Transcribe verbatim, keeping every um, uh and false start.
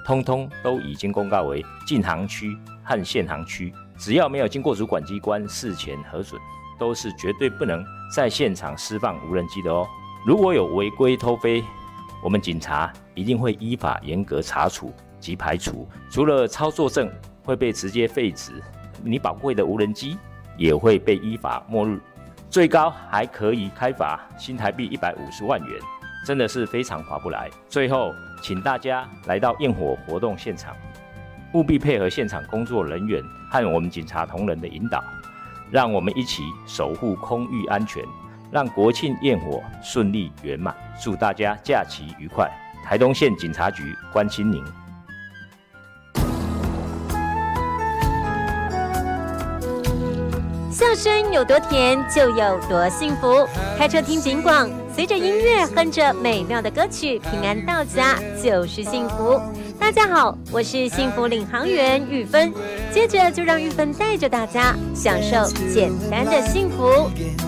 通通都已经公告为禁航区和限航区，只要没有经过主管机关事前核准，都是绝对不能在现场释放无人机的哦。如果有违规偷飞，我们警察一定会依法严格查处及排除，除了操作证会被直接废止，你宝贵的无人机也会被依法没入，最高还可以开罚新台币一百五十万元，真的是非常划不来。最后，请大家来到焰火活动现场，务必配合现场工作人员和我们警察同仁的引导，让我们一起守护空域安全，让国庆焰火顺利圆满。祝大家假期愉快！台东县警察局关心您。 笑声有多甜，就有多幸福。开车听警广，随着音乐哼着美妙的歌曲，平安到家就是幸福。大家好，我是幸福领航员玉芬，接着就让玉芬带着大家享受简单的幸福。